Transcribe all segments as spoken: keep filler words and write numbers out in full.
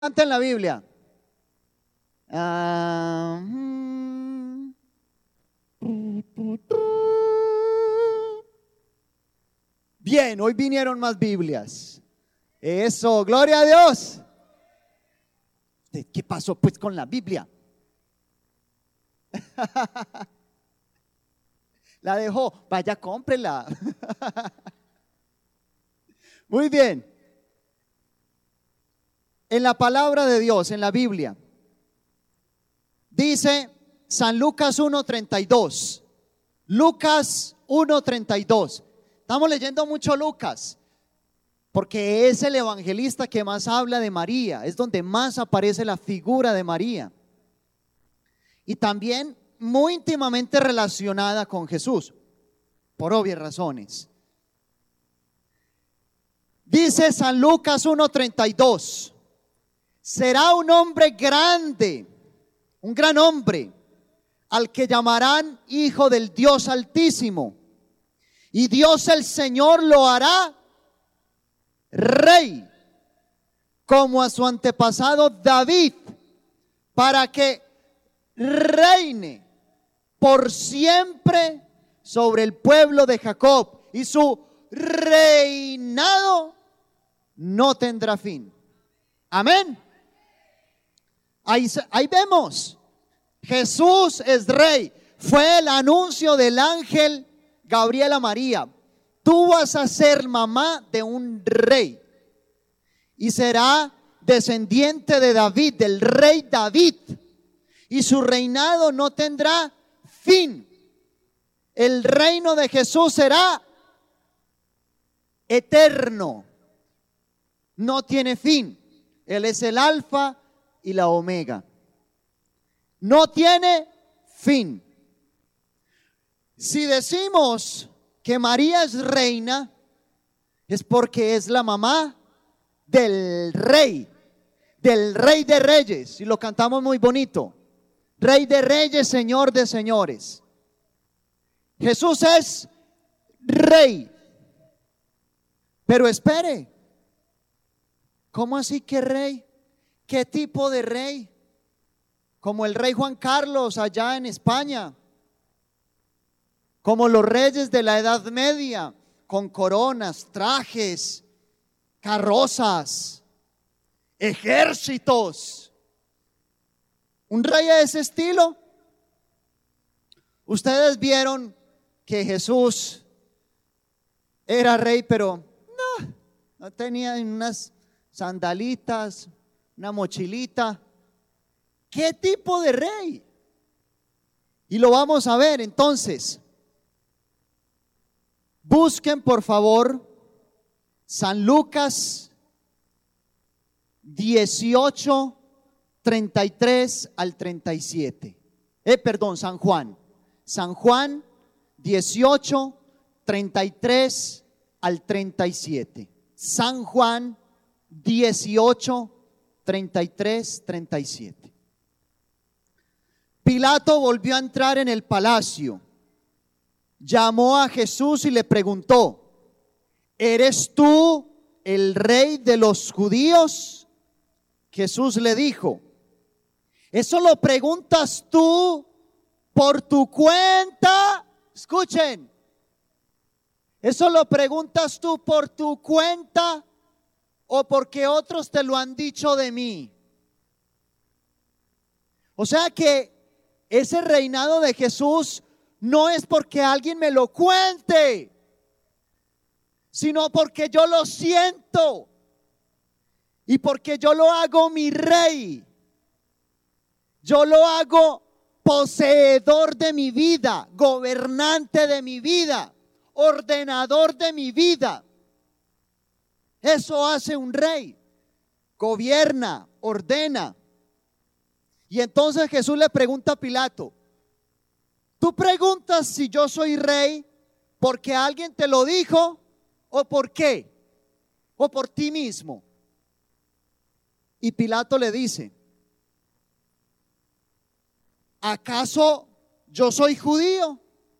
en la Biblia? Ah, mm. Bien, hoy vinieron más Biblias. Eso, gloria a Dios. ¿Qué pasó pues con la Biblia? La dejó, vaya, cómprela. Muy bien. En la palabra de Dios, en la Biblia, dice San Lucas uno treinta y dos. Lucas uno treinta y dos. Estamos leyendo mucho Lucas, porque es el evangelista que más habla de María, es donde más aparece la figura de María. Y también muy íntimamente relacionada con Jesús, por obvias razones. Dice San Lucas uno treinta y dos: será un hombre grande, un gran hombre, al que llamarán Hijo del Dios Altísimo, y Dios el Señor lo hará rey, como a su antepasado David, para que reine por siempre sobre el pueblo de Jacob, y su reinado no tendrá fin. Amén. Ahí, ahí vemos, Jesús es rey. Fue el anuncio del ángel Gabriel a María: tú vas a ser mamá de un rey y será descendiente de David, del rey David, y su reinado no tendrá fin. El reino de Jesús será eterno, no tiene fin. Él es el alfa y la omega, no tiene fin. Si decimos que María es reina, es porque es la mamá del rey, del rey de reyes, y lo cantamos muy bonito: Rey de reyes, Señor de señores. Jesús es rey. Pero espere, ¿cómo así que rey? ¿Qué tipo de rey? Como el rey Juan Carlos allá en España, como los reyes de la Edad Media, con coronas, trajes, carrozas, ejércitos. ¿Un rey de ese estilo? Ustedes vieron que Jesús era rey, pero no, no tenía unas sandalitas, una mochilita. ¿Qué tipo de rey? Y lo vamos a ver entonces. Busquen por favor San Lucas dieciocho, treinta y tres al treinta y siete. Eh, perdón, San Juan. San Juan dieciocho, treinta y tres al treinta y siete. San Juan dieciocho, treinta y tres, treinta y siete. Pilato volvió a entrar en el palacio, llamó a Jesús y le preguntó: ¿eres tú el rey de los judíos? Jesús le dijo: ¿eso lo preguntas tú por tu cuenta? Escuchen, ¿eso lo preguntas tú por tu cuenta o porque otros te lo han dicho de mí? O sea que ese reinado de Jesús no es porque alguien me lo cuente, sino porque yo lo siento y porque yo lo hago mi rey. Yo lo hago poseedor de mi vida, gobernante de mi vida, ordenador de mi vida. Eso hace un rey: gobierna, ordena. Y entonces Jesús le pregunta a Pilato: ¿tú preguntas si yo soy rey porque alguien te lo dijo o por qué? ¿O por ti mismo? Y Pilato le dice: ¿acaso yo soy judío?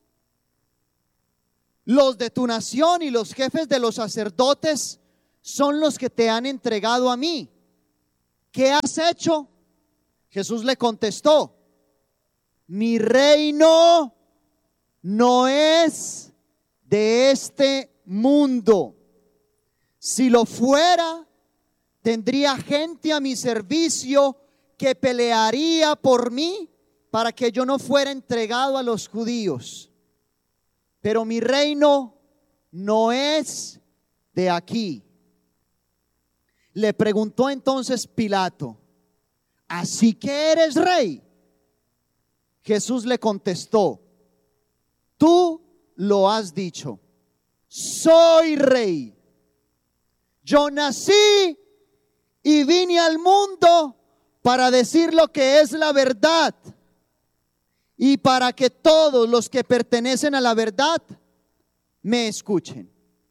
Los de tu nación y los jefes de los sacerdotes son los que te han entregado a mí. ¿qué has hecho? Jesús le contestó, mi reino no es de este mundo. Si lo fuera, tendría gente a mi servicio que pelearía por mí para que yo no fuera entregado a los judíos. Pero mi reino no es de aquí. Le preguntó entonces Pilato, ¿así que eres rey? Jesús le contestó, tú lo has dicho, soy rey. Yo nací y vine al mundo para decir lo que es la verdad y para que todos los que pertenecen a la verdad me escuchen.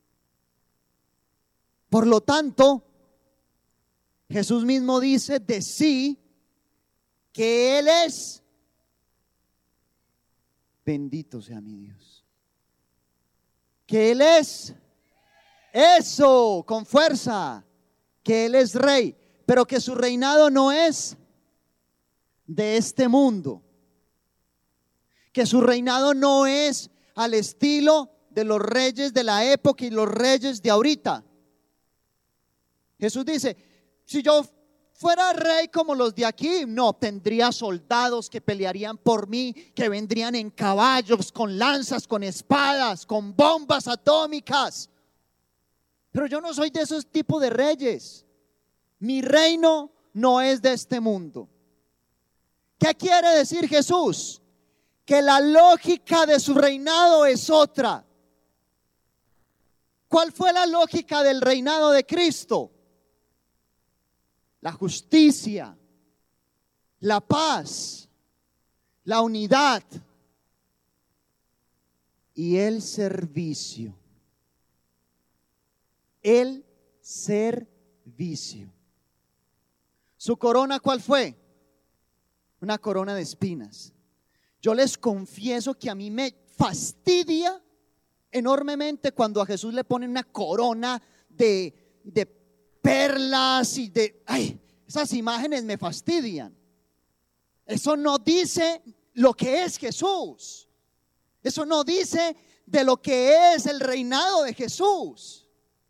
Por lo tanto, Jesús mismo dice de sí que Él es, bendito sea mi Dios, que Él es, eso, con fuerza, que Él es rey, pero que su reinado no es de este mundo, que su reinado no es al estilo de los reyes de la época y los reyes de ahorita. Jesús dice, si yo fuera rey como los de aquí, no, tendría soldados que pelearían por mí, que vendrían en caballos, con lanzas, con espadas, con bombas atómicas. Pero yo no soy de esos tipos de reyes. Mi reino no es de este mundo. ¿Qué quiere decir Jesús? Que la lógica de su reinado es otra. ¿Cuál fue la lógica del reinado de Cristo? La justicia, la paz, la unidad y el servicio. El servicio. ¿Su corona cuál fue? Una corona de espinas. Yo les confieso que a mí me fastidia enormemente cuando a Jesús le ponen una corona de, de perlas y de, ay, esas imágenes me fastidian. Eso no dice lo que es Jesús. Eso no dice de lo que es el reinado de Jesús.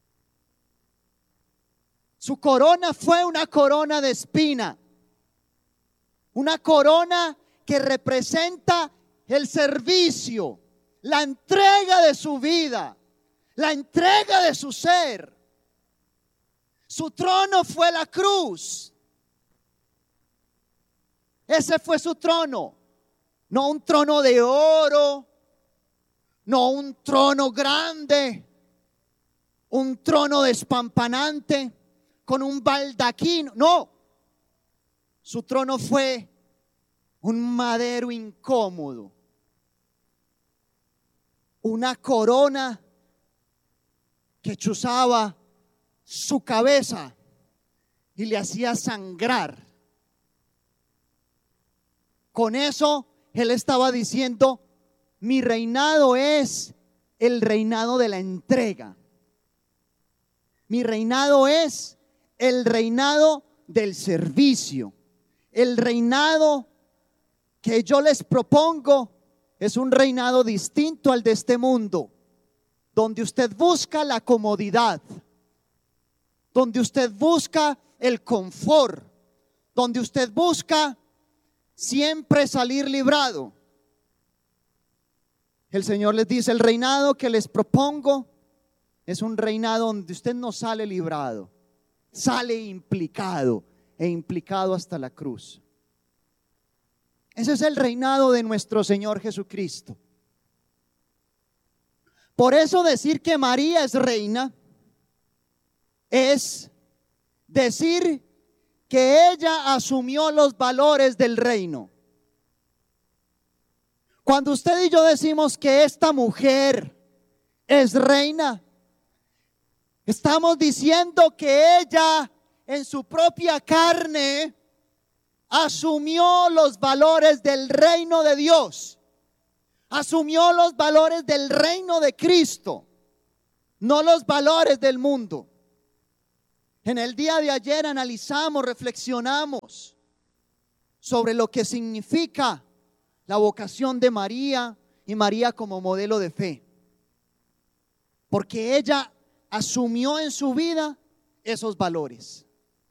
Su corona fue una corona de espina, una corona que representa el servicio, la entrega de su vida, la entrega de su ser. Su trono fue la cruz. Ese fue su trono. No un trono de oro, no un trono grande, un trono despampanante con un baldaquino. No, su trono fue un madero incómodo, una corona que chuzaba su cabeza y le hacía sangrar. Con eso él estaba diciendo, mi reinado es el reinado de la entrega. Mi reinado es el reinado del servicio. El reinado que yo les propongo es un reinado distinto al de este mundo, donde usted busca la comodidad, donde usted busca el confort, donde usted busca siempre salir librado. El Señor les dice, el reinado que les propongo es un reinado donde usted no sale librado, sale implicado e implicado hasta la cruz. Ese es el reinado de nuestro Señor Jesucristo. Por eso decir que María es reina es decir que ella asumió los valores del reino. Cuando usted y yo decimos que esta mujer es reina, estamos diciendo que ella en su propia carne asumió los valores del reino de Dios, asumió los valores del reino de Cristo, no los valores del mundo. En el día de ayer analizamos, reflexionamos sobre lo que significa la vocación de María y María como modelo de fe. Porque ella asumió en su vida esos valores.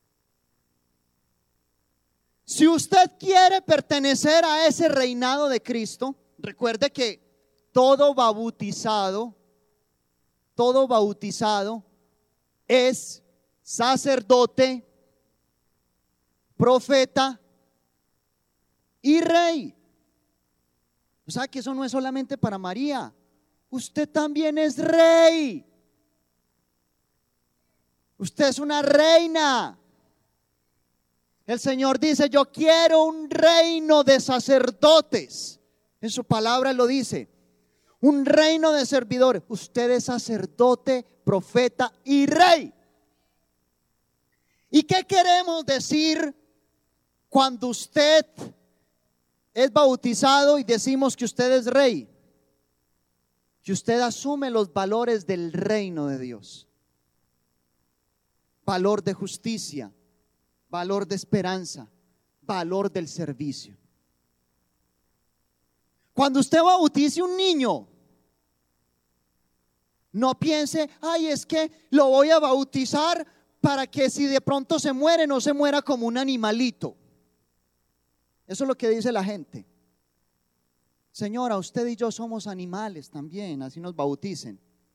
Si usted quiere pertenecer a ese reinado de Cristo, recuerde que todo bautizado, todo bautizado es sacerdote, profeta y rey. O sea que eso no es solamente para María, usted también es rey. Usted es una reina. El Señor dice: yo quiero un reino de sacerdotes. En su palabra lo dice, un reino de servidores. Usted es sacerdote, profeta y rey. ¿Y qué queremos decir cuando usted es bautizado y decimos que usted es rey? Que usted asume los valores del reino de Dios. Valor de justicia, valor de esperanza, valor del servicio. Cuando usted bautice un niño, no piense: ay, es que lo voy a bautizar para que si de pronto se muere, no se muera como un animalito. Eso es lo que dice la gente. Señora, usted y yo somos animales también, así nos bauticen.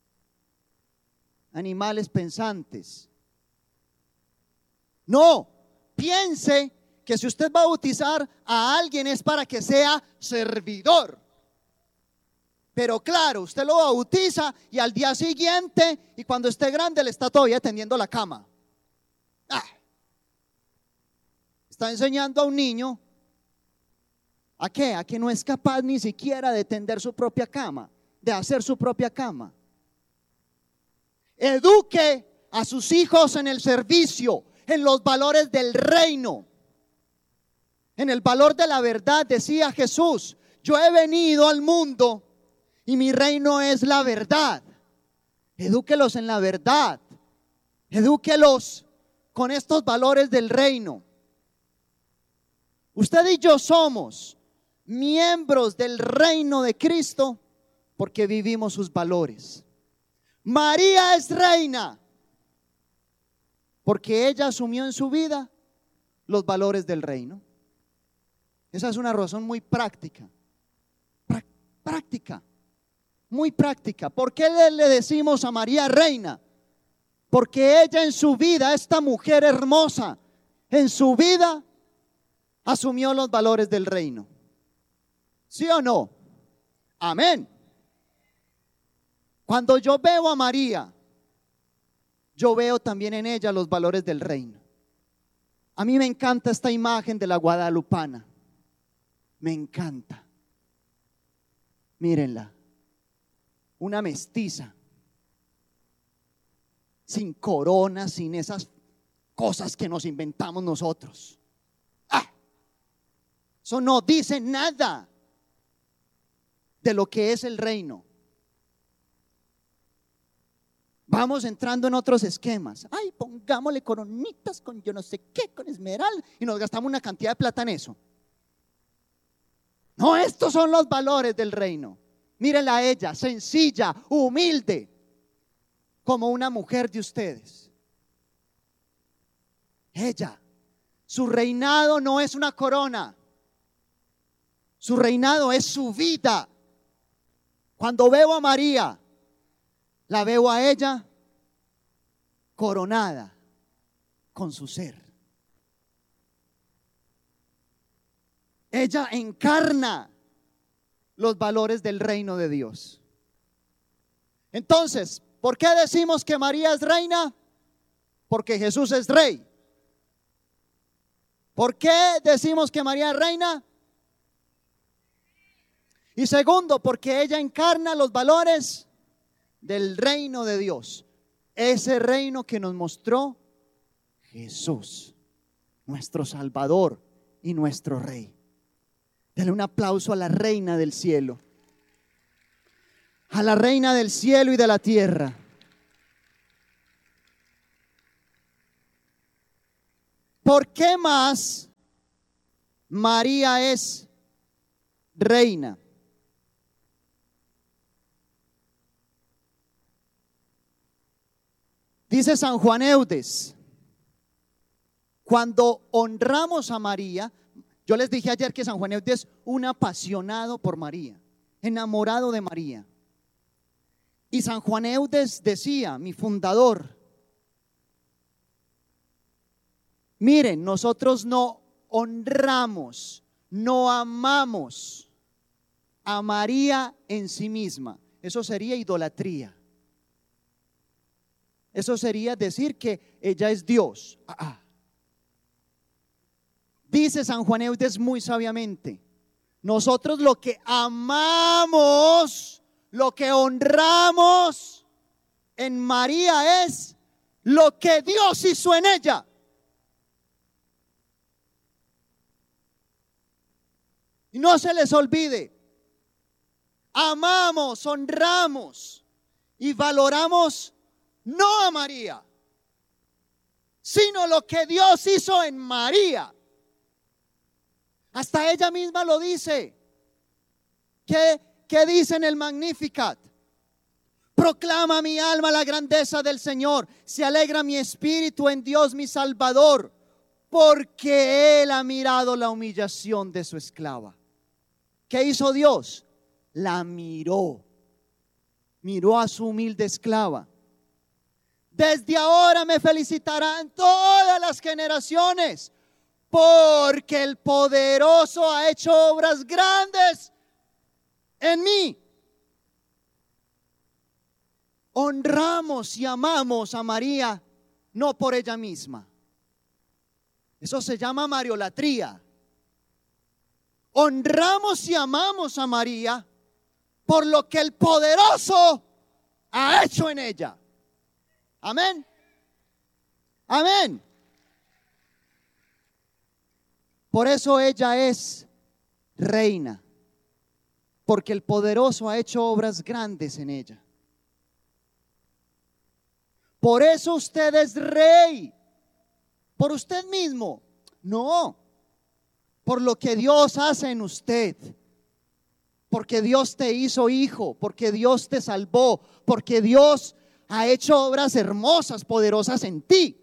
Animales pensantes. No, piense que si usted va a bautizar a alguien es para que sea servidor. Pero claro, usted lo bautiza y al día siguiente, y cuando esté grande, le está todavía tendiendo la cama. Ah, está enseñando a un niño ¿a qué? A que no es capaz ni siquiera de tender su propia cama, de hacer su propia cama. Eduque a sus hijos en el servicio, en los valores del reino, en el valor de la verdad. Decía Jesús: yo he venido al mundo y mi reino es la verdad. Edúquelos en la verdad, edúquelos con estos valores del reino. Usted y yo somos miembros del reino de Cristo porque vivimos sus valores. María es reina porque ella asumió en su vida los valores del reino. Esa es una razón muy práctica, práctica, muy práctica. ¿Por qué le, le decimos a María reina? Porque ella en su vida, esta mujer hermosa, en su vida asumió los valores del reino. ¿Sí o no? Amén. Cuando yo veo a María, yo veo también en ella los valores del reino. A mí me encanta esta imagen de la guadalupana. Me encanta. Mírenla. Una mestiza. Sin corona, sin esas cosas que nos inventamos nosotros. ¡Ah! Eso no dice nada de lo que es el reino. Vamos entrando en otros esquemas. Ay, pongámosle coronitas con yo no sé qué, con esmeralda, y nos gastamos una cantidad de plata en eso. No, estos son los valores del reino. Mírenla a ella, sencilla, humilde, como una mujer de ustedes. Ella, su reinado no es una corona, su reinado es su vida. Cuando veo a María, la veo a ella coronada con su ser. Ella encarna los valores del reino de Dios. Entonces, ¿por qué decimos que María es reina? Porque Jesús es rey. ¿Por qué decimos que María es reina? Y segundo, porque ella encarna los valores del reino de Dios, ese reino que nos mostró Jesús, nuestro Salvador y nuestro Rey. Dale un aplauso a la reina del cielo, a la reina del cielo y de la tierra. ¿Por qué más María es reina? Dice San Juan Eudes, cuando honramos a María, yo les dije ayer que San Juan Eudes es un apasionado por María, enamorado de María. Y San Juan Eudes decía, mi fundador, miren, nosotros no honramos, no amamos a María en sí misma. Eso sería idolatría. Eso sería decir que ella es Dios. Ah, ah. Dice San Juan Eudes muy sabiamente, nosotros lo que amamos, lo que honramos en María es lo que Dios hizo en ella. Y no se les olvide, amamos, honramos y valoramos no a María, sino lo que Dios hizo en María. Hasta ella misma lo dice. ¿Qué, qué dice en el Magnificat? Proclama mi alma la grandeza del Señor, se alegra mi espíritu en Dios mi Salvador, porque Él ha mirado la humillación de su esclava. ¿Qué hizo Dios? La miró, miró a su humilde esclava. Desde ahora me felicitarán todas las generaciones, porque el poderoso ha hecho obras grandes en mí. Honramos y amamos a María no por ella misma. Eso se llama mariolatría. Honramos y amamos a María por lo que el poderoso ha hecho en ella. Amén. Amén. Por eso ella es reina, porque el poderoso ha hecho obras grandes en ella. Por eso usted es rey, por usted mismo, no, por lo que Dios hace en usted, porque Dios te hizo hijo, porque Dios te salvó, porque Dios ha hecho obras hermosas, poderosas en ti.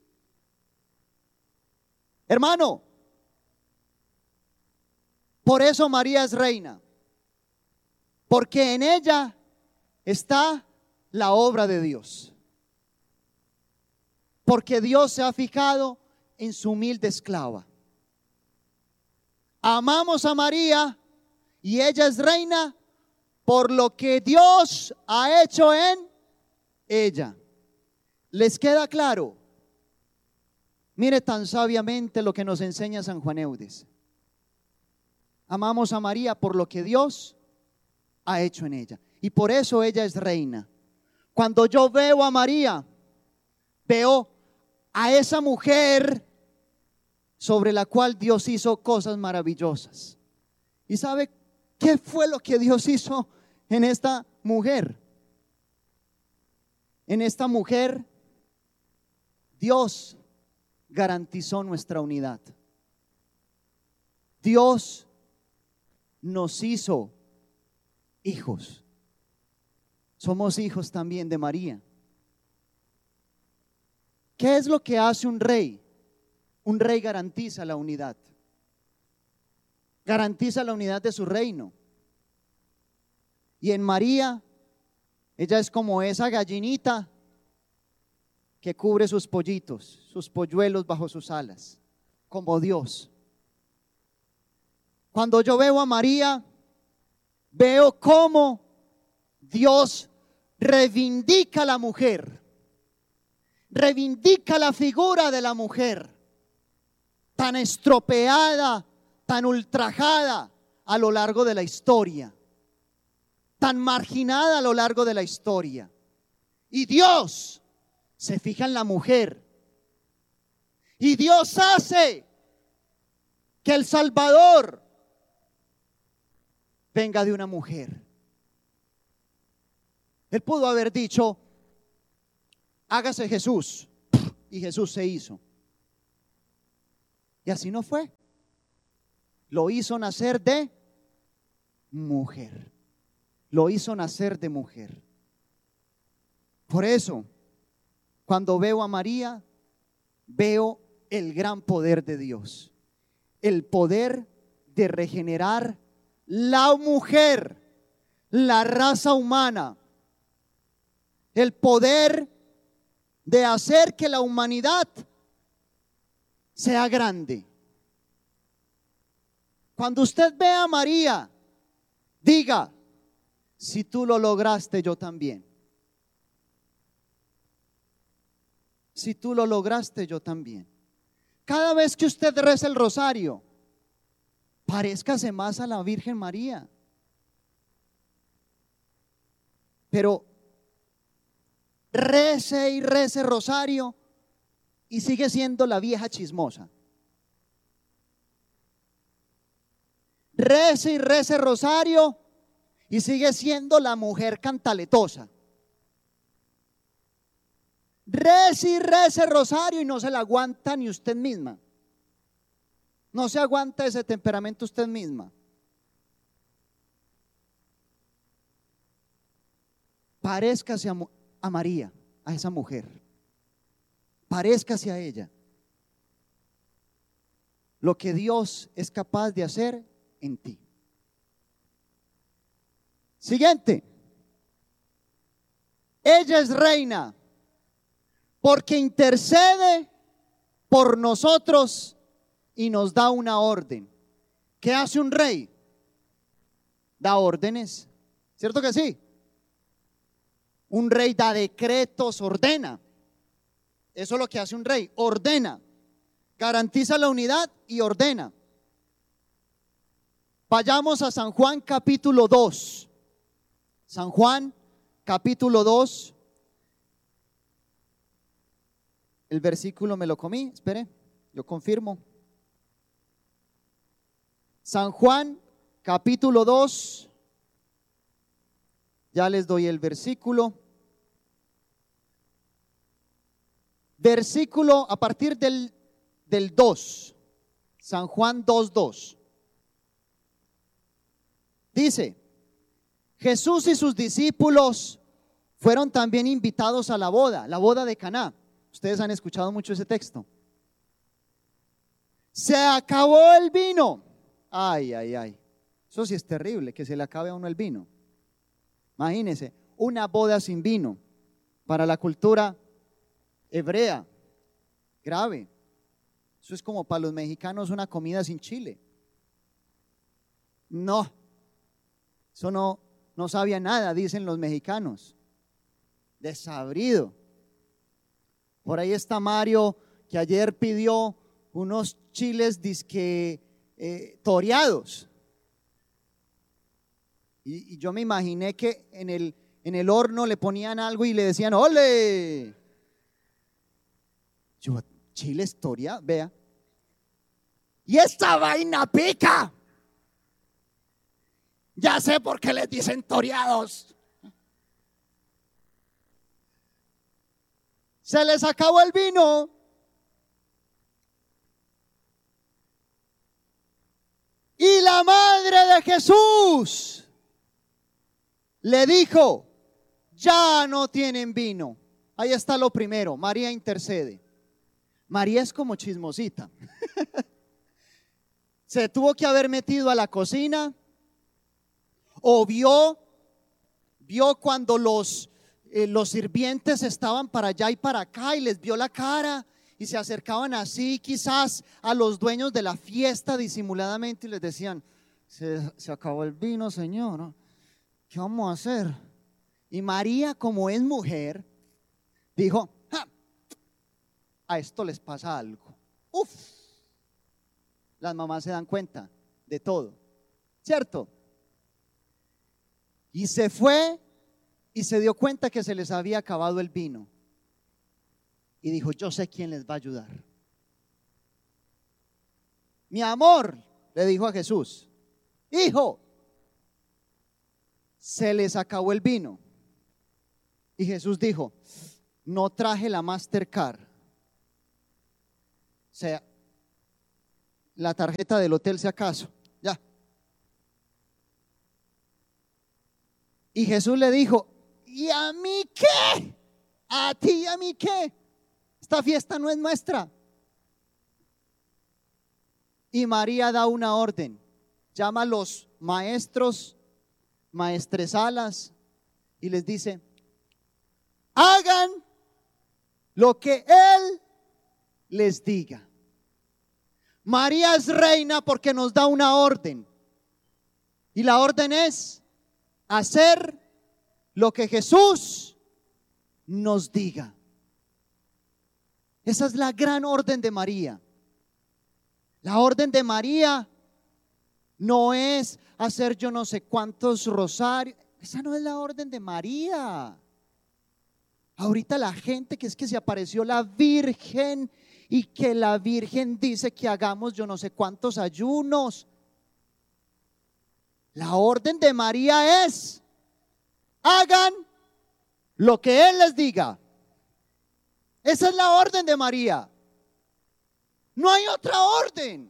Hermano, por eso María es reina, porque en ella está la obra de Dios, porque Dios se ha fijado en su humilde esclava. Amamos a María y ella es reina por lo que Dios ha hecho en ella. ¿Les queda claro? Mire tan sabiamente lo que nos enseña San Juan Eudes. Amamos a María por lo que Dios ha hecho en ella, y por eso ella es reina. Cuando yo veo a María, veo a esa mujer sobre la cual Dios hizo cosas maravillosas. ¿Y sabe qué fue lo que Dios hizo en esta mujer? En esta mujer Dios garantizó nuestra unidad. Dios nos hizo hijos. Somos hijos también de María. ¿Qué es lo que hace un rey? Un rey garantiza la unidad. Garantiza la unidad de su reino. Y en María, ella es como esa gallinita que cubre sus pollitos, sus polluelos bajo sus alas, como Dios. Cuando yo veo a María, veo cómo Dios reivindica a la mujer, reivindica la figura de la mujer, tan estropeada, tan ultrajada a lo largo de la historia, tan marginada a lo largo de la historia. Y Dios se fija en la mujer, y Dios hace que el Salvador venga de una mujer. Él pudo haber dicho, hágase Jesús, y Jesús se hizo. Y así no fue. Lo hizo nacer de mujer. Lo hizo nacer de mujer. Por eso, cuando veo a María, veo el gran poder de Dios. El poder de regenerar la mujer, la raza humana. El poder de hacer que la humanidad sea grande. Cuando usted ve a María, diga: si tú lo lograste, yo también. Si tú lo lograste, yo también. Cada vez que usted reza el rosario, parezcase más a la Virgen María. Pero rece y rece rosario y sigue siendo la vieja chismosa. Rece y rece rosario y sigue siendo la mujer cantaletosa. Rece y rece rosario y no se la aguanta ni usted misma. No se aguanta ese temperamento usted misma. Parezcase a, a María, a esa mujer. Parezcase a ella. Lo que Dios es capaz de hacer en ti. Siguiente. Ella es reina porque intercede por nosotros y nos da una orden. ¿Qué hace un rey? Da órdenes. ¿Cierto que sí? Un rey da decretos, ordena. Eso es lo que hace un rey, ordena. Garantiza la unidad y ordena. Vayamos a San Juan capítulo dos. San Juan capítulo dos. El versículo me lo comí, espere, yo confirmo. San Juan capítulo dos. Ya les doy el versículo. Versículo a partir del, del dos. San Juan dos, dos. Dice: Jesús y sus discípulos fueron también invitados a la boda, la boda de Caná. Ustedes han escuchado mucho ese texto. Se acabó el vino. Ay, ay, ay. Eso sí es terrible, que se le acabe a uno el vino. Imagínense, una boda sin vino para la cultura hebrea, grave. Eso es como para los mexicanos una comida sin chile. No, eso no, no sabía nada, dicen los mexicanos. Desabrido. Por ahí está Mario, que ayer pidió unos chiles disque eh, toreados. Y, y yo me imaginé que en el, en el horno le ponían algo y le decían: ¡ole! Yo, chiles toreados, vea. Y esta vaina pica. Ya sé por qué les dicen toreados. Se les acabó el vino. Y la madre de Jesús le dijo: ya no tienen vino. Ahí está lo primero, María intercede. María es como chismosita. Se tuvo que haber metido a la cocina, o vio, vio cuando los, eh, los sirvientes estaban para allá y para acá y les vio la cara y se acercaban así quizás a los dueños de la fiesta disimuladamente y les decían: se, se acabó el vino, señor, ¿qué vamos a hacer? Y María, como es mujer, dijo: ¡ja! A esto les pasa algo. Uf, las mamás se dan cuenta de todo, ¿cierto? Y se fue y se dio cuenta que se les había acabado el vino. Y dijo: yo sé quién les va a ayudar. Mi amor, le dijo a Jesús: hijo, se les acabó el vino. Y Jesús dijo: no traje la Mastercard. O sea, la tarjeta del hotel si acaso. Ya. Y Jesús le dijo, ¿y a mí qué? ¿A ti y a mí qué? Esta fiesta no es nuestra. Y María da una orden, llama a los maestros, maestresalas y les dice, hagan lo que Él les diga. María es reina porque nos da una orden. Y la orden es hacer lo que Jesús nos diga. Esa es la gran orden de María. La orden de María no es hacer yo no sé cuántos rosarios. Esa no es la orden de María. Ahorita la gente que es que se apareció la Virgen y que la Virgen dice que hagamos yo no sé cuántos ayunos. La orden de María es: hagan lo que Él les diga. Esa es la orden de María. No hay otra orden.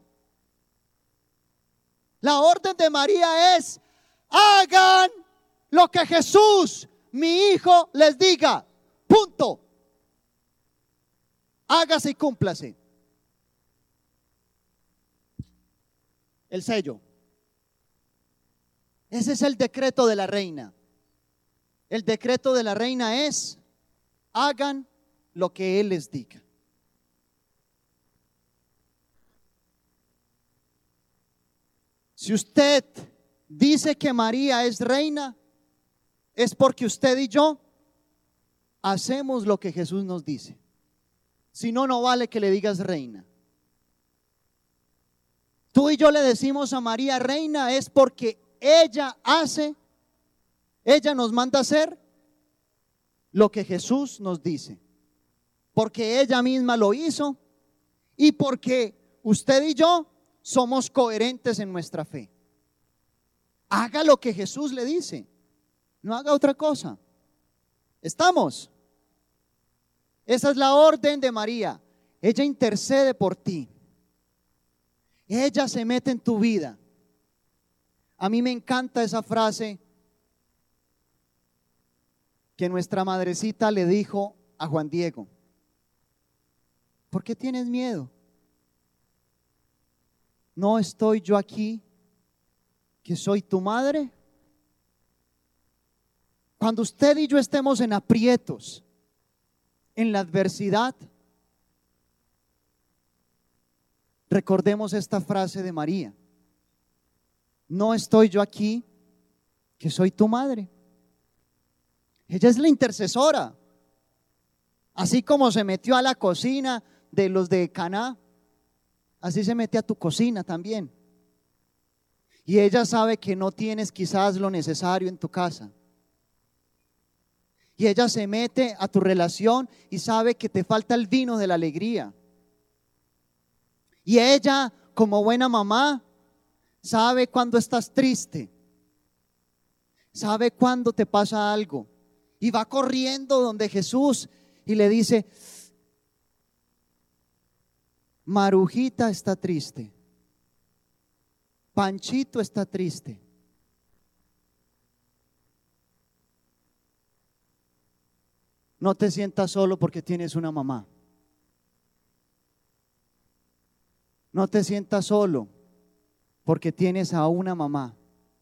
La orden de María es: hagan lo que Jesús, mi hijo, les diga. Punto. Hágase y cúmplase. El sello. Ese es el decreto de la reina. El decreto de la reina es: hagan lo que Él les diga. Si usted dice que María es reina, es porque usted y yo hacemos lo que Jesús nos dice. Si no, no vale que le digas reina. Tú y yo le decimos a María reina es porque ella hace, ella nos manda a hacer lo que Jesús nos dice. Porque ella misma lo hizo y porque usted y yo somos coherentes en nuestra fe. Haga lo que Jesús le dice, no haga otra cosa. ¿Estamos? Esa es la orden de María. Ella intercede por ti. Ella se mete en tu vida. A mí me encanta esa frase que nuestra madrecita le dijo a Juan Diego: ¿por qué tienes miedo? ¿No estoy yo aquí, que soy tu madre? Cuando usted y yo estemos en aprietos, en la adversidad, recordemos esta frase de María: ¿no estoy yo aquí, que soy tu madre? Ella es la intercesora. Así como se metió a la cocina de los de Caná, así se mete a tu cocina también. Y ella sabe que no tienes quizás lo necesario en tu casa. Y ella se mete a tu relación y sabe que te falta el vino de la alegría. Y ella, como buena mamá, sabe cuando estás triste, sabe cuando te pasa algo, y va corriendo donde Jesús y le dice: Marujita está triste, Panchito está triste. No te sientas solo porque tienes una mamá. No te sientas solo porque tienes a una mamá.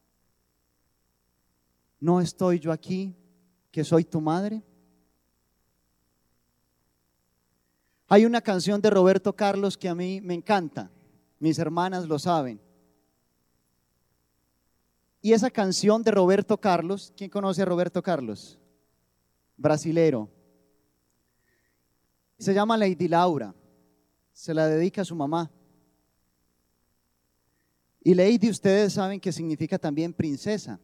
¿No estoy yo aquí, que soy tu madre? Hay una canción de Roberto Carlos que a mí me encanta. Mis hermanas lo saben. Y esa canción de Roberto Carlos, ¿quién conoce a Roberto Carlos? Brasilero. Se llama Lady Laura. Se la dedica a su mamá. Y Lady, ustedes saben que significa también princesa.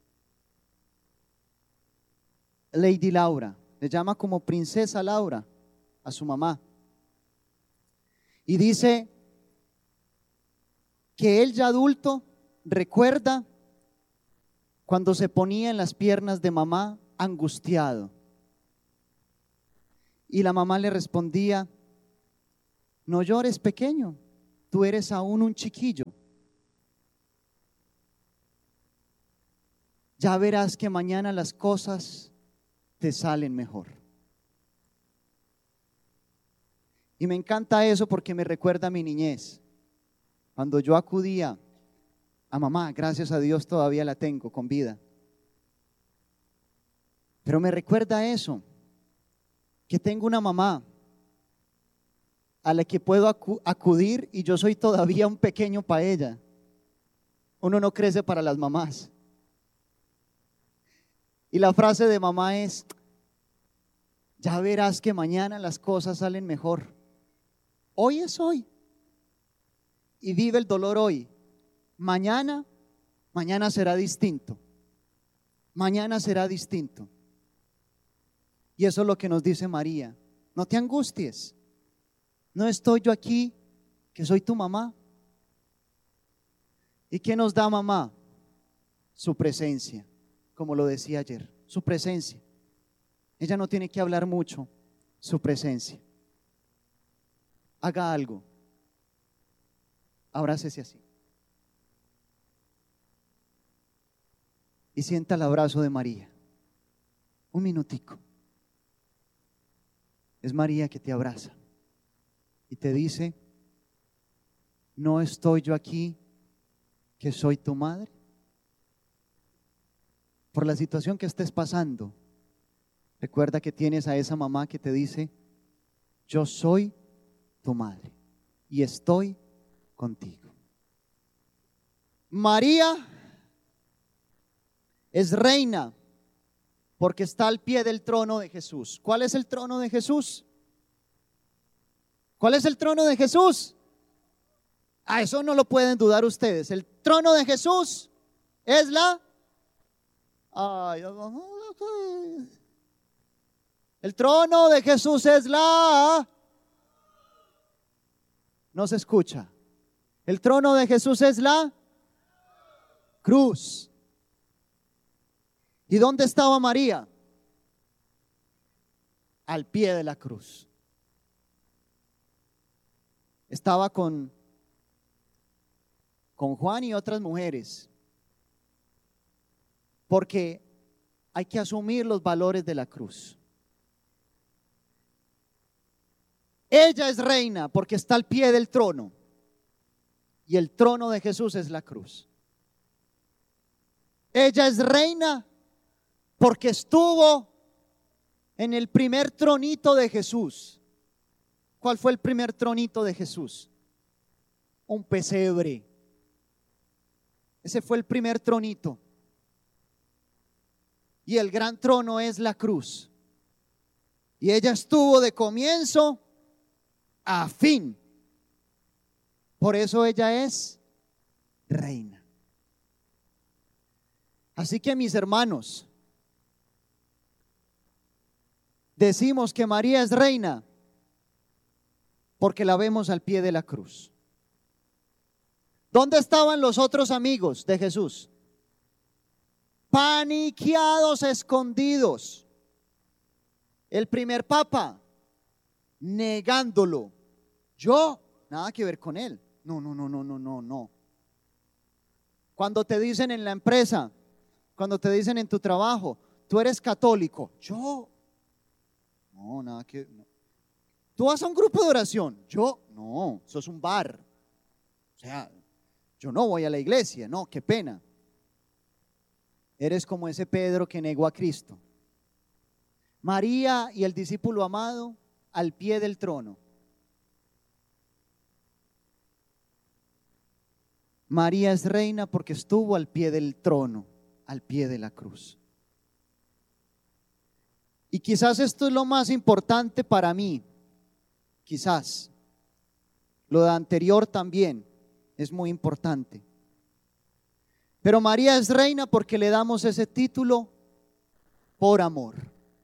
Lady Laura, le llama como princesa Laura a su mamá. Y dice que él ya adulto recuerda cuando se ponía en las piernas de mamá angustiado. Y la mamá le respondía: no llores, pequeño, tú eres aún un chiquillo. Ya verás que mañana las cosas te salen mejor. Y me encanta eso porque me recuerda a mi niñez. Cuando yo acudía a mamá, gracias a Dios todavía la tengo con vida. Pero me recuerda eso, que tengo una mamá a la que puedo acu- acudir y yo soy todavía un pequeño para ella. Uno no crece para las mamás. Y la frase de mamá es: ya verás que mañana las cosas salen mejor. Hoy es hoy. Y vive el dolor hoy. Mañana, mañana será distinto. Mañana será distinto. Y eso es lo que nos dice María. No te angusties. No estoy yo aquí, que soy tu mamá. ¿Y qué nos da mamá? Su presencia, como lo decía ayer, su presencia. Ella no tiene que hablar mucho, su presencia. Haga algo. Abrácese así. Y sienta el abrazo de María. Un minutico. Es María que te abraza y te dice: no estoy yo aquí, que soy tu madre. Por la situación que estés pasando, recuerda que tienes a esa mamá que te dice: yo soy tu madre y estoy contigo. María es reina porque está al pie del trono de Jesús. ¿Cuál es el trono de Jesús? ¿Cuál es el trono de Jesús? Ah, eso no lo pueden dudar ustedes. El trono de Jesús es la... Ay, el trono de Jesús es la... No se escucha. El trono de Jesús es la cruz. ¿Y dónde estaba María? Al pie de la cruz. Estaba con, con Juan y otras mujeres. Porque hay que asumir los valores de la cruz. Ella es reina porque está al pie del trono. Y el trono de Jesús es la cruz. Ella es reina porque estuvo en el primer tronito de Jesús. ¿Cuál fue el primer tronito de Jesús? Un pesebre. Ese fue el primer tronito. Y el gran trono es la cruz. Y ella estuvo de comienzo a fin. Por eso ella es reina. Así que, mis hermanos, decimos que María es reina porque la vemos al pie de la cruz. ¿Dónde estaban los otros amigos de Jesús? Paniqueados, escondidos. El primer papa negándolo. Yo, nada que ver con él. No, no, no, no, no, no, no. Cuando te dicen en la empresa, cuando te dicen en tu trabajo, tú eres católico. Yo, no, nada que no. Tú vas a un grupo de oración. Yo, no, eso es un bar. O sea, yo no voy a la iglesia. No, qué pena. Eres como ese Pedro que negó a Cristo. María y el discípulo amado al pie del trono. María es reina porque estuvo al pie del trono, al pie de la cruz. Y quizás esto es lo más importante para mí. Quizás. Lo de anterior también es muy importante. Pero María es reina porque le damos ese título por amor.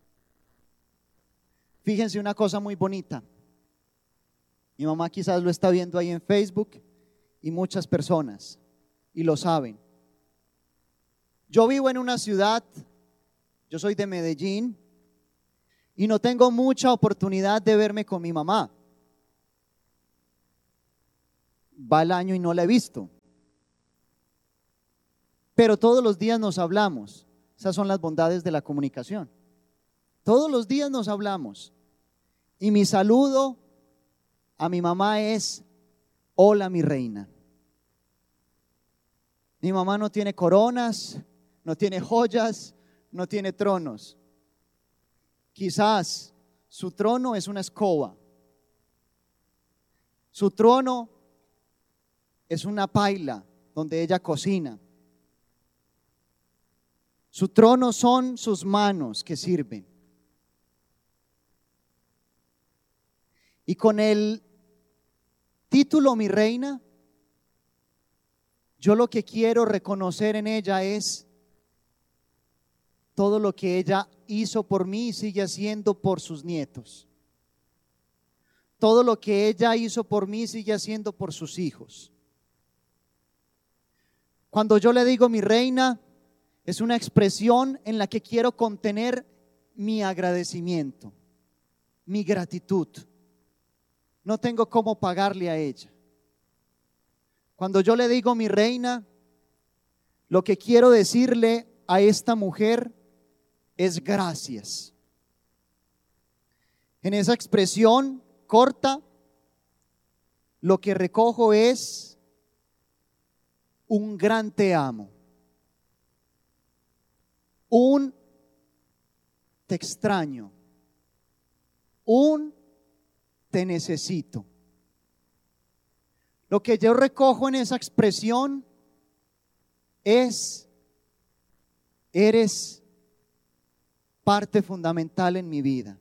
Fíjense una cosa muy bonita. Mi mamá quizás lo está viendo ahí en Facebook y muchas personas y lo saben. Yo vivo en una ciudad, yo soy de Medellín y no tengo mucha oportunidad de verme con mi mamá. va el año y no la he visto. Pero todos los días nos hablamos. Esas son las bondades de la comunicación. Todos los días nos hablamos. Y mi saludo a mi mamá es: hola, mi reina. Mi mamá no tiene coronas, no tiene joyas, no tiene tronos. Quizás su trono es una escoba. Su trono es una paila donde ella cocina. Su trono son sus manos que sirven. Y con el título mi reina, yo lo que quiero reconocer en ella es todo lo que ella hizo por mí y sigue haciendo por sus nietos. Todo lo que ella hizo por mí sigue haciendo por sus hijos. Cuando yo le digo mi reina, es una expresión en la que quiero contener mi agradecimiento, mi gratitud. No tengo cómo pagarle a ella. Cuando yo le digo mi reina, lo que quiero decirle a esta mujer es gracias. En esa expresión corta, lo que recojo es un gran te amo, un te extraño, un te necesito. Lo que yo recojo en esa expresión es: eres parte fundamental en mi vida.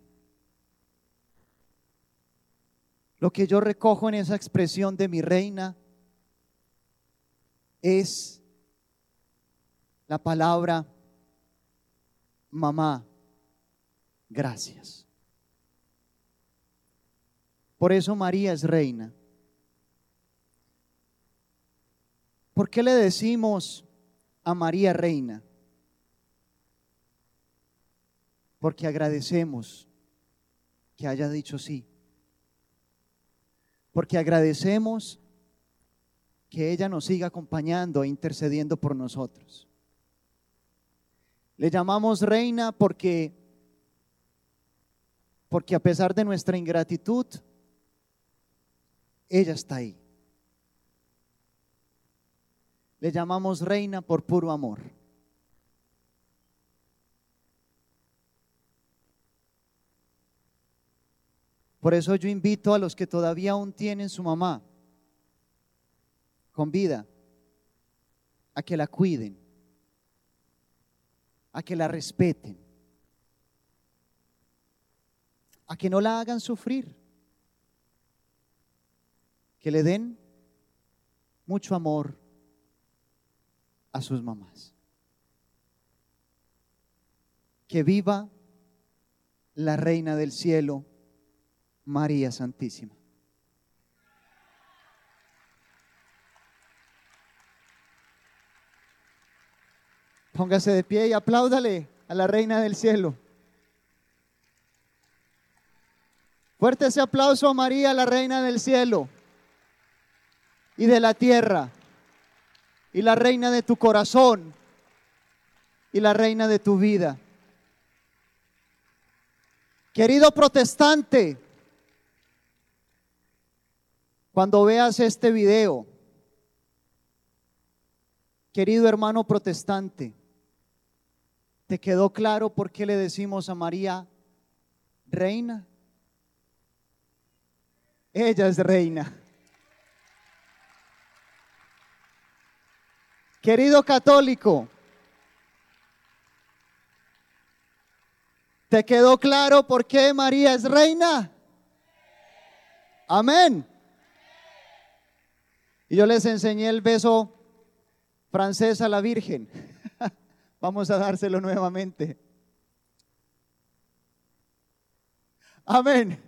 Lo que yo recojo en esa expresión de mi reina es la palabra: mamá, gracias. Por eso María es reina. ¿Por qué le decimos a María reina? Porque agradecemos que haya dicho sí. Porque agradecemos que ella nos siga acompañando e intercediendo por nosotros. Le llamamos reina porque, porque a pesar de nuestra ingratitud, ella está ahí. Le llamamos reina por puro amor. Por eso yo invito a los que todavía aún tienen su mamá con vida, a que la cuiden, a que la respeten, a que no la hagan sufrir, que le den mucho amor a sus mamás. Que viva la Reina del Cielo, María Santísima. Póngase de pie y apláudale a la Reina del Cielo. Fuerte ese aplauso a María, la Reina del Cielo y de la tierra, y la Reina de tu corazón y la Reina de tu vida. Querido protestante, cuando veas este video, querido hermano protestante, ¿te quedó claro por qué le decimos a María reina? Ella es reina. Querido católico, ¿te quedó claro por qué María es reina? Amén. Y yo les enseñé el beso francés a la Virgen. Vamos a dárselo nuevamente. Amén.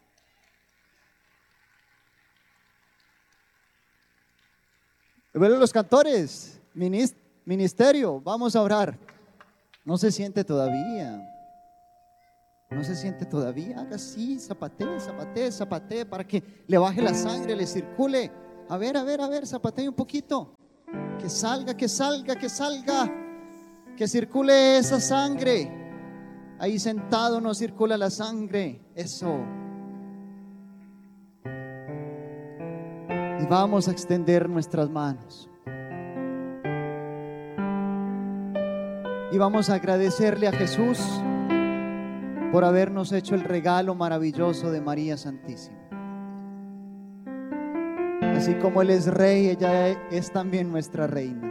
Bueno, los cantores, ministerio, vamos a orar. No se siente todavía. No se siente todavía. Haga así, zapatee, zapatee, zapatee para que le baje la sangre, le circule. A ver, a ver, a ver, zapatee un poquito. Que salga, que salga, que salga. Que circule esa sangre. Ahí sentado no circula la sangre. Eso. Y vamos a extender nuestras manos. Y vamos a agradecerle a Jesús por habernos hecho el regalo maravilloso de María Santísima. Así como Él es Rey, ella es también nuestra Reina.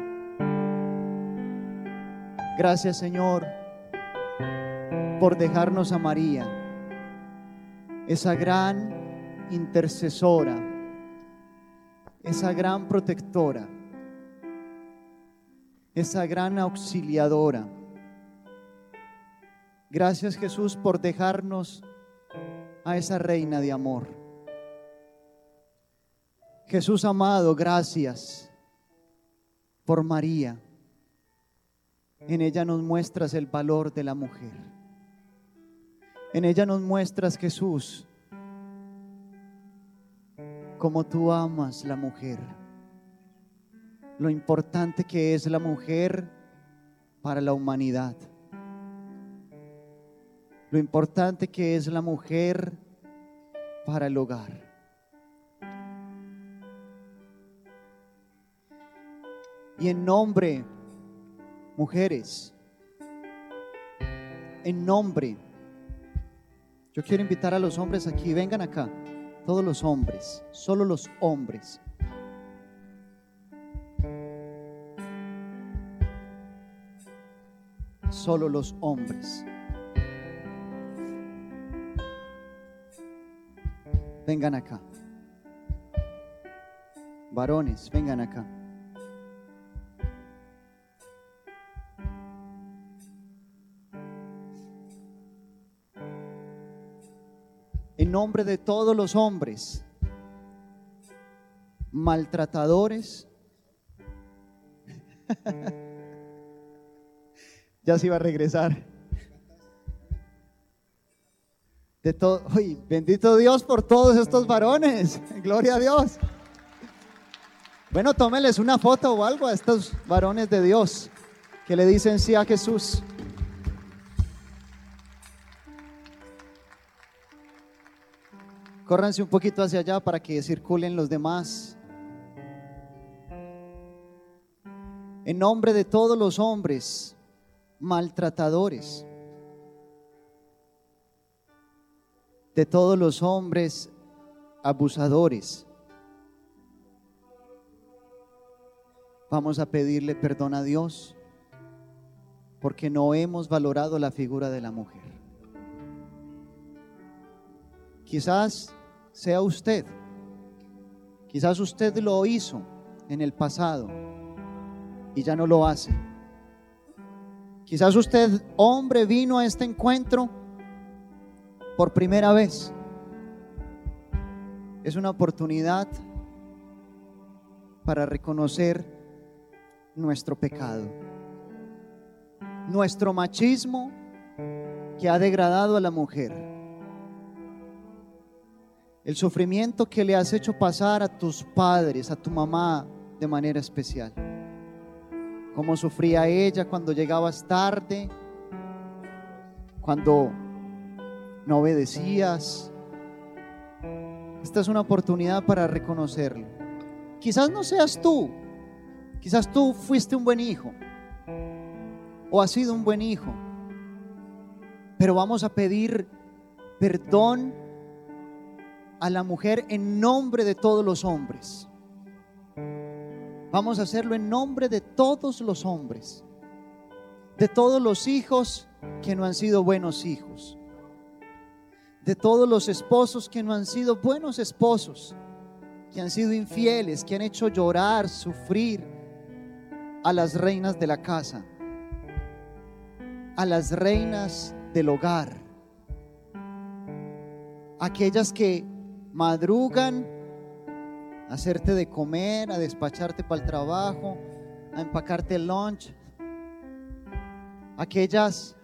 Gracias, Señor, por dejarnos a María, esa gran intercesora, esa gran protectora, esa gran auxiliadora. Gracias, Jesús, por dejarnos a esa reina de amor. Jesús amado, gracias por María. En ella nos muestras el valor de la mujer. En ella nos muestras, Jesús, cómo tú amas la mujer. Lo importante que es la mujer para la humanidad. Lo importante que es la mujer para el hogar. Y en nombre, mujeres, en nombre, yo quiero invitar a los hombres aquí, vengan acá, todos los hombres, solo los hombres. Solo los hombres. Vengan acá. Varones, vengan acá. En nombre de todos los hombres maltratadores, ya se iba a regresar. De todo, uy, bendito Dios por todos estos varones, gloria a Dios. Bueno, tómenles una foto o algo a estos varones de Dios que le dicen sí a Jesús. Córranse un poquito hacia allá para que circulen los demás. En nombre de todos los hombres maltratadores, de todos los hombres abusadores, vamos a pedirle perdón a Dios porque no hemos valorado la figura de la mujer. Quizás sea usted, quizás usted lo hizo en el pasado y ya no lo hace. Quizás usted, hombre, vino a este encuentro por primera vez. Es una oportunidad para reconocer nuestro pecado, nuestro machismo que ha degradado a la mujer, el sufrimiento que le has hecho pasar a tus padres, a tu mamá de manera especial. Cómo sufría ella cuando llegabas tarde, cuando no obedecías. Esta es una oportunidad para reconocerlo. Quizás no seas tú, quizás tú fuiste un buen hijo o has sido un buen hijo, pero vamos a pedir perdón a la mujer en nombre de todos los hombres. Vamos a hacerlo en nombre de todos los hombres, de todos los hijos que no han sido buenos hijos, de todos los esposos que no han sido buenos esposos, que han sido infieles, que han hecho llorar, sufrir a las reinas de la casa, a las reinas del hogar, aquellas que madrugan a hacerte de comer, a despacharte para el trabajo, a empacarte el lunch, aquellas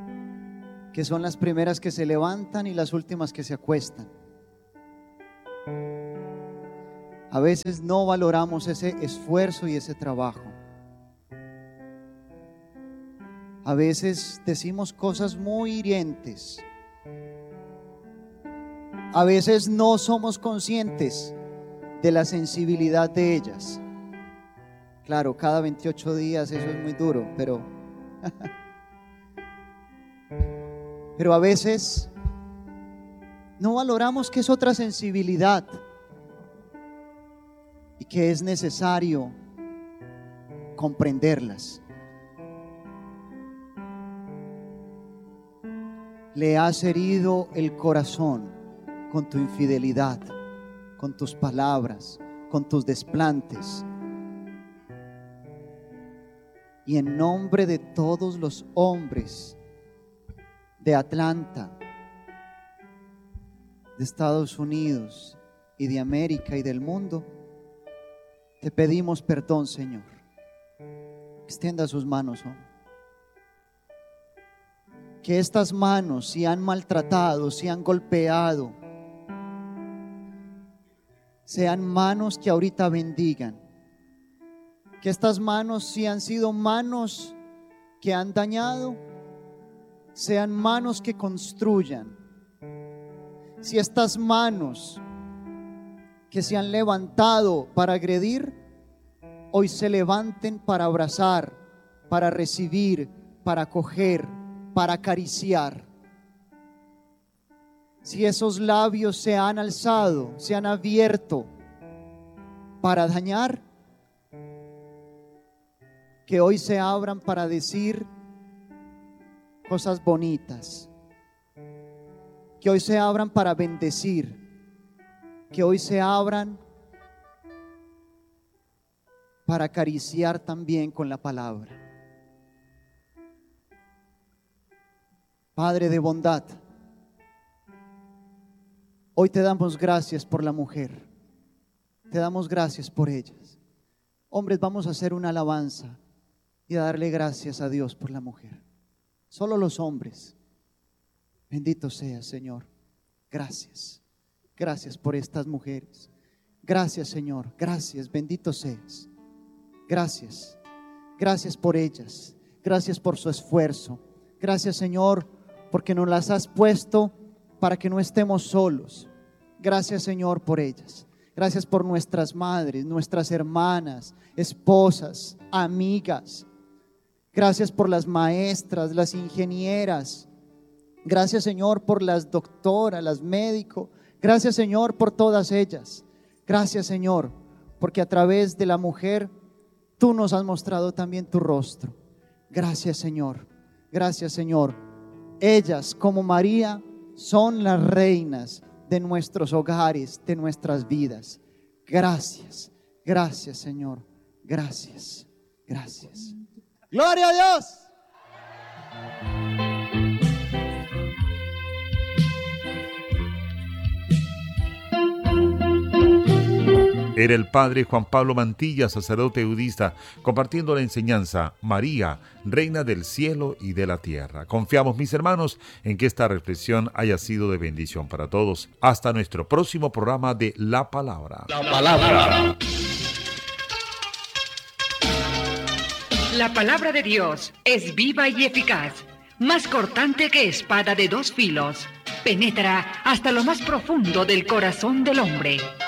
que son las primeras que se levantan y las últimas que se acuestan, A veces no valoramos ese esfuerzo y ese trabajo. A veces decimos cosas muy hirientes. A veces no somos conscientes de la sensibilidad de ellas. Claro, cada veintiocho días eso es muy duro, pero pero a veces no valoramos que es otra sensibilidad y que es necesario comprenderlas. Le has herido el corazón con tu infidelidad, con tus palabras, con tus desplantes. Y en nombre de todos los hombres de Atlanta, de Estados Unidos y de América y del mundo, te pedimos perdón, Señor. Extienda sus manos, hombre. Que estas manos, si han maltratado, si han golpeado, sean manos que ahorita bendigan. Que estas manos, si han sido manos que han dañado, sean manos que construyan. Si estas manos que se han levantado para agredir, hoy se levanten para abrazar, para recibir, para acoger, para acariciar. Si esos labios se han alzado, se han abierto para dañar, que hoy se abran para decir cosas bonitas, que hoy se abran para bendecir, que hoy se abran para acariciar también con la palabra. Padre de bondad, hoy te damos gracias por la mujer, te damos gracias por ellas. Hombres, vamos a hacer una alabanza y a darle gracias a Dios por la mujer. Solo los hombres. Bendito sea, Señor. Gracias. Gracias por estas mujeres. Gracias, Señor. Gracias. Bendito seas. Gracias. Gracias por ellas. Gracias por su esfuerzo. Gracias, Señor, porque nos las has puesto para que no estemos solos. Gracias, Señor, por ellas. Gracias por nuestras madres, nuestras hermanas, esposas, amigas. Gracias por las maestras, las ingenieras. Gracias, Señor, por las doctoras, las médicos. Gracias, Señor, por todas ellas. Gracias, Señor, porque a través de la mujer tú nos has mostrado también tu rostro. Gracias, Señor. Gracias, Señor. Ellas, como María, son las reinas de nuestros hogares, de nuestras vidas. Gracias, gracias, Señor. Gracias, gracias. ¡Gloria a Dios! Era el padre Juan Pablo Mantilla, sacerdote budista, compartiendo la enseñanza María, Reina del cielo y de la tierra. Confiamos, mis hermanos, en que esta reflexión haya sido de bendición para todos. Hasta nuestro próximo programa de La Palabra. La Palabra. La palabra de Dios es viva y eficaz, más cortante que espada de dos filos. Penetra hasta lo más profundo del corazón del hombre